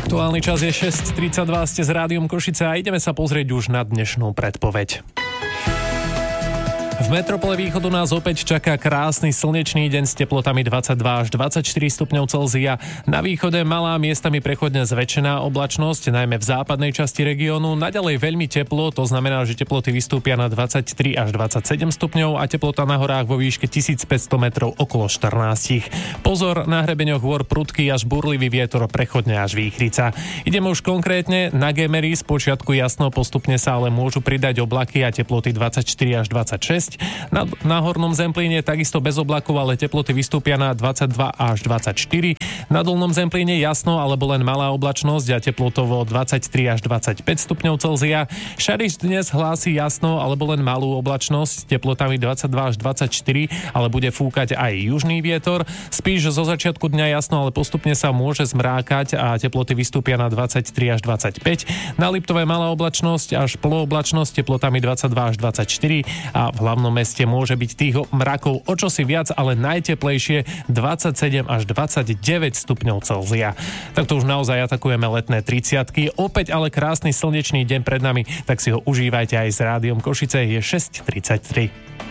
Aktuálny čas je 6:32, ste s Rádiom Košice a ideme sa pozrieť už na dnešnú predpoveď. V metropole východu nás opäť čaká krásny slnečný deň s teplotami 22 až 24 stupňov Celzia. Na východe malá, miestami prechodne zväčšená oblačnosť, najmä v západnej časti regiónu. Naďalej veľmi teplo, to znamená, že teploty vystúpia na 23 až 27 stupňov a teplota na horách vo výške 1500 metrov okolo 14. Pozor, na hrebeňoch hôr prudký až burlivý vietor, prechodne až výchrica. Ideme už konkrétne na Gemery, spočiatku jasno, postupne sa ale môžu pridať oblaky a teploty 24 až 26. Na Hornom Zemplíne takisto bez oblakov, ale teploty vystúpia na 22 až 24. Na Dolnom Zemplíne jasno, alebo len malá oblačnosť a teplotovo 23 až 25 stupňov Celzia. Šariš dnes hlási jasno, alebo len malú oblačnosť, teplotami 22 až 24, ale bude fúkať aj južný vietor. Spíš zo začiatku dňa jasno, ale postupne sa môže zmrákať a teploty vystúpia na 23 až 25. Na Liptove malá oblačnosť až polooblačnosť, teplotami 22 až 24 a v hlavnom meste môže byť tých mrakov o čosi viac, ale najteplejšie 27 až 29 stupňov Celzia. Takto už naozaj atakujeme letné 30-ky. Opäť ale krásny slnečný deň pred nami, tak si ho užívajte aj s Rádiom Košice. Je 6:33.